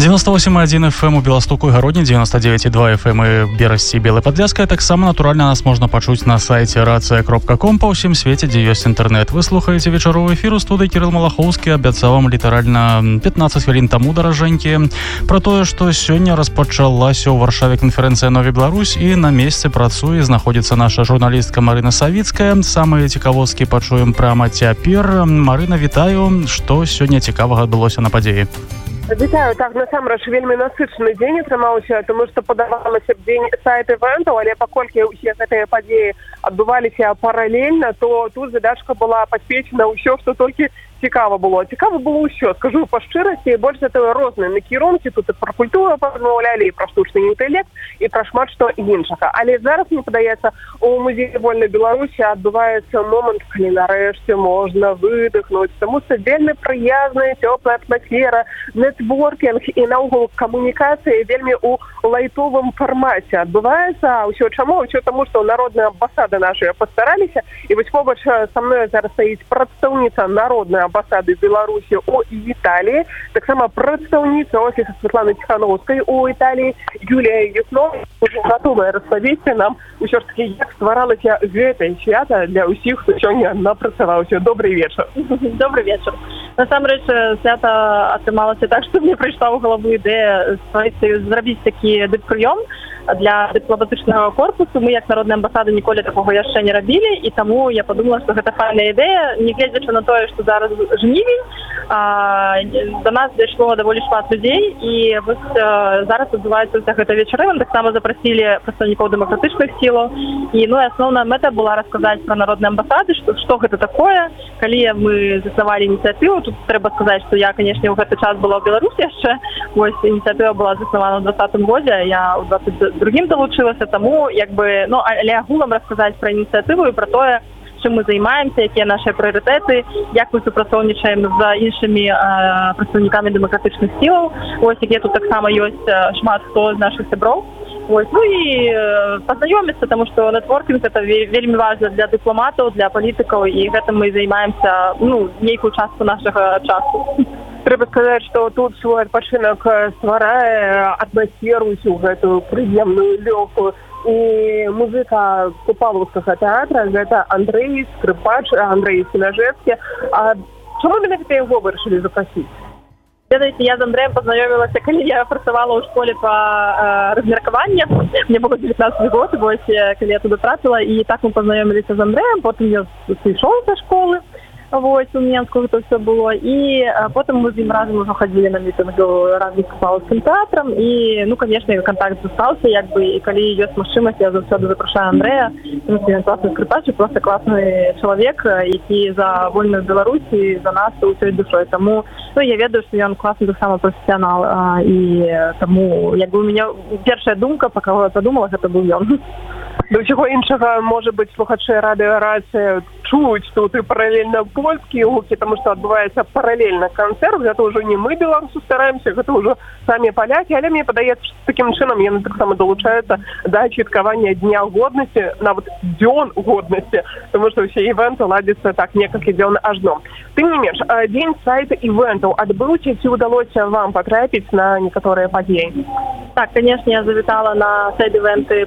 98,1 FM у Беластоку і Гародні, 99,2 FM і Берасці, Белай Падляскай. Таксама, натуральна, нас можна пачуць на сайце racja.com па ўсім свеце, дзе ёсць інтэрнэт. Вы слухаеце вечаровы эфір у студыі. Кірыл Малахоўскі абяцаў вам літаральна 15 хвілін таму, даражэнькі, пра тое, што сёння распачалася ў Варшаве канферэнцыя «Нові Беларусь» і на месцы працуе, знаходзіцца наша журналістка Марына Савіцкая. Самыя цікавосткі пачуем прямо цяпер. Марына, вітаю. Што сёння цікавага адбылося на падзеі? Вітаю, так, насамрэч вельмі насычаны дзень атрымаўся, тому што падавалася б дзень сайт-івентаў, але паколькі ўсе гэтыя падзеі адбываліся паралельна, то тут задачка была паспечна ўсё, што толькі цікава было. Цікава было ўсё, скажу па шчырасці, больш за тое розныя накірункі, тут і пра культуру паразмаўлялі, і пра штучны інтэлект, і пра шмат што іншага. Але зараз, мне падаецца, у музеі вольнай Беларусі адбываецца момант, калі нарэшце можна выдыхнуць, таму што вельмі прыязная, цёплая атмасфера, нетворкінг і наогул камунікацыі вельмі ў лайтовым фармаце адбываецца. Ўсё чаму? Ўсё таму, што народныя амбасады нашыя пастараліся, і вось побач са мной зараз стаіць прадстаўніца народнай амбасады Беларусі у Італіі, таксама прадстаўніца офіса Святланы Ціхановскай у Італіі Юлія Юснова, уже гатовая распавесці нам усё ж таки, як стваралася гэтае свята для ўсіх, хто сёння напрацаваўся. Добрый вечар. Добрый вечар. Насамрэч, свята атрымалася так, што мне прыйшла ў галаву ідэя зрабіць такі дыппрыём для дыпламатычнага корпусу. Мы, як народная амбасада, ніколі такога яшчэ не рабілі, і таму я подумала, што гэта файная ідэя, не гледзячы на тое, што зараз жнівень, до нас дайшло даволі шмат людзей, і вось зараз адбываецца гэта вечары. Мы таксама запрасілі прадстаўнікоў дэмакратычных сілаў, і асноўная мэта была расказаць пра народныя амбасады, што гэта такое. Калі мы заснавалі ініцыятыву, тут трэба сказаць, што я, канешне, ў гэты час была ў Беларусі яшчэ. Вось ініцыятыва была заснавана ў 2020 годзе, я ў 22-м далучылася, таму але агулам расказаць пра ініцыятыву і пра тое, чым мы займаемся, якія нашыя прыярытэты, як мы супрацоўнічаем з іншымі прадстаўнікамі дэмакратычных сілаў. Вось якія тут таксама ёсць шмат хто з нашых сяброў. Вось, і пазнаёміцца, таму што нетворкінг гэта вельмі важна для дыпламатаў, для палітыкаў, і гэтым мы займаемся нейкую частку нашага часу. Трэба сказаць, што тут свой адпачынак стварае атмасферу усю гэтую прыемную, лёгкую. І музыка Купалаўскага тэатра, гэта Андрэй Скрыпач, Андрэй Сінажэцкі. А чаму менавіта яго вырашылі запрасіць? Ведаеце, я з Андрэем пазнаёмілася, калі я працавала ў школе па размеркаваннях. Мне было 19 год, вось, калі я туды трапіла, і так мы пазнаёміліся з Андрэем, потым я сышоў са школы. Вось, у Мінску гэта ўсё было, і потым мы з ім разам ужо хадзілі на мітынгу разам з Купалаўскім тэатрам, і, канешне, контакт застаўся, і калі ёсць магчымасць, я заўсёды запрашаю Андрэя, тому што ён класны скрыпач, проста класны чалавек, які за вольную Беларусь і за нас усёй душой. Таму, я ведаю, што ён класны таксама прафесіянал, і таму, у мяне першая думка, па каго я падумала, гэта быў ён. Да ўсяго іншага, можа быць, слухачы радыё «Рацыя» чуюць тут і паралельна польскія гукі, таму што адбываецца паралельна канцэрт. Гэта ўжо не мы, беларусы, стараемся, гэта ўжо самі палякі, але мне падаецца, што такім чынам яны таксама далучаюцца да святкавання Дня годнасці, нават дзён годнасці, таму што ўсе івенты ладзяцца так некалькі дзён ажно. Тым не менш, дзень сайт-івентаў адбыўся, ці ўдалося вам патрапіць на некаторыя падзеі? Так, конечно, я завітала на сайт-івенты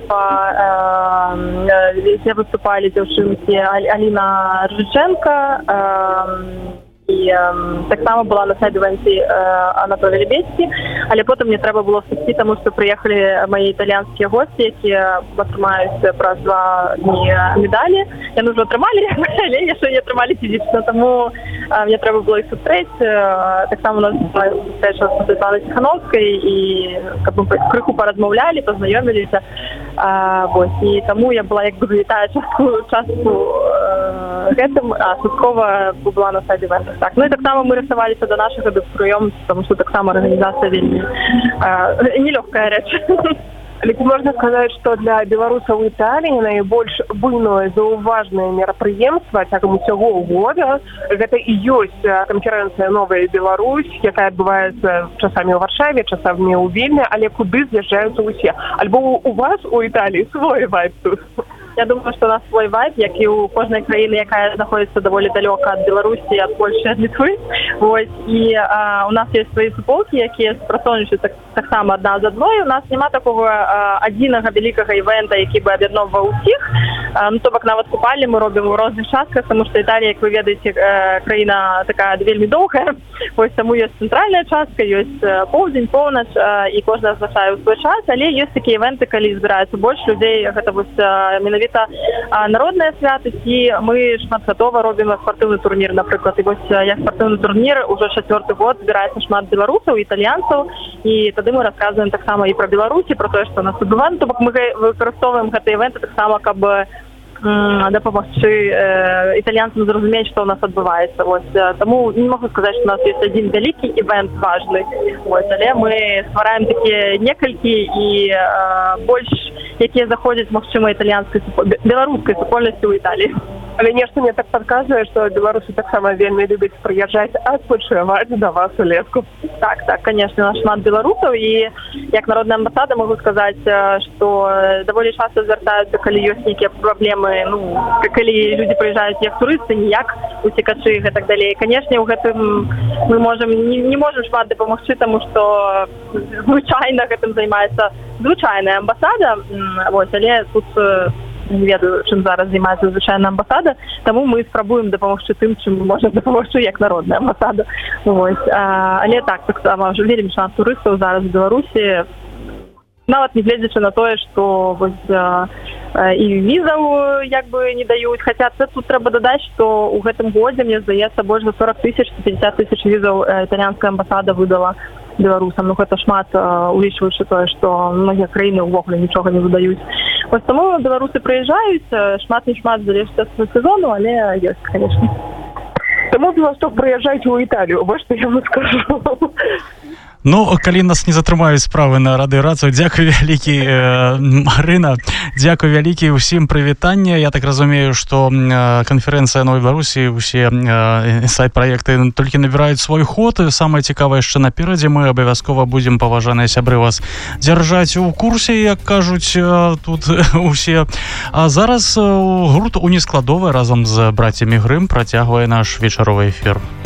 где выступали дзяўчынкі Аліна Ржыченко, і так само была на сайт-івенце Анатолій Лебедський, але потым мне трэба было сысці, таму што прыехалі мае італьянскія госці, якія атрымаюць праз 2 дні медалі. Яны ўжо атрымалі, але яшчэ не атрымалі фізічна, таму мне трэба было іх сустрэць. Таксама у нас была сустрэча з Святланай Ціхановскай, і каб мы крыху паразмаўлялі, пазнаёміліся. Вось, і таму я была як бы завітая частку гэтым, а часткова была на сайт-івентах. Так, і таксама мы рыхтаваліся да нашага дыппрыёму, таму што таксама арганізацыя вельмі нелёгкая рэч. Але можна сказаць, што для беларусаў у Італіі найбольш буйное заўважнае мерапрыемства цягам усяго года гэта і ёсць канферэнцыя «Новая Беларусь», якая адбываецца часамі ў Варшаве, часамі ў Вільні, але куды з'язджаюцца ўсе. Альбо у вас у Італіі свой вайб тут? Я думаю, что у нас свой вайб, як і у кожной країны, якая знаходится довольно далеко от Беларуси, от Польши, от Литвы. Вот. И у нас есть свои суполки, якія спрацоўнічаюць так само одна з одной. У нас нема такого адзінага великого івента, який би об'єднував усіх. Ну, то бок нават купальні ми робимо у розных частках, тому що Італія, як ви ведаєте, країна така вельми довга. Ось тому є центральна частка, є поўдзень, поўнач, і кожна означає у свой час, але є такі івенти, коли збирається більше людей, гэта вось менавіта народная святасць, і мы шматгадова робім спартыўны турнір, напрыклад. І вось як спартыўны турнір уже 4-й год збіраецца шмат беларусаў, італьянцаў, і тады мы расказваем таксама і пра Беларусь, і пра тое, што у нас адбываецца. То бок мы выкарыстоўваем гэтыя івенты таксама, каб дапамагчы італьянцам зразумець, што ў нас адбываецца. Вось таму не могу сказаць, што у нас ёсць адзін вялікі івент важны. Вось, але мы ствараем такія некалькі і больш, якія заходзяць, магчыма, італьянскай беларускай супольнасці ў Італіі. Але нешта мне так падказвае, што беларусы таксама вельмі любяць прыязджаць адпачываць да вас у леску. Так, конечно, у нас шмат беларусаў, і як народная амбасада могу сказаць, што даволі часта звяртаюцца, калі ёсць нейкія праблемы, ну, калі людзі прыязджаюць як турысты, не як уцекачы і гэтак далей. Канешне, у гэтым мы не можам шмат дапамагчы, таму што звычайна гэтым займаецца звычайная амбасада, вось, але тут не ведаю, чым зараз займаецца звычайная амбасада, таму мы спрабуем дапамагчы тым, чым мы можам дапамагчы як народная амбасада. Вось. Але таксама вельмі шмат турыстаў зараз у Беларусі, нават не гледзячы на тое, што вось і візаў як бы не даюць. Хаця тут трэба дадаць, што ў гэтым годзе, мне здаецца, больш за 40 тысяч, 50 тысяч візаў італьянская амбасада выдала беларусам. Ну, гэта шмат, улічваючы тое, што многія краіны ўвогуле нічога не выдаюць. Вось таму беларусы прыязджаюць, шмат не шмат залежыць ад сезону, але ёсць, конечно. Таму Беласток прыязджайце ў Італію, вось што я вам скажу. Ну, калі нас не затрымаюць справы на радыёрацыю, дзякуй вялікі, Марына, дзякуй вялікі, усім прывітанне. Я так разумею, што канферэнцыя Новай Беларусі, усе сайт-праекты толькі набіраюць свой ход. Самае цікавае яшчэ наперадзе. Мы абавязкова будзем, паважаныя сябры, вас дзяржаць у курсе, як кажуць тут усе. А зараз гурт «Унескладовая» разам з брацямі Грым працягвае наш вечаровы эфір.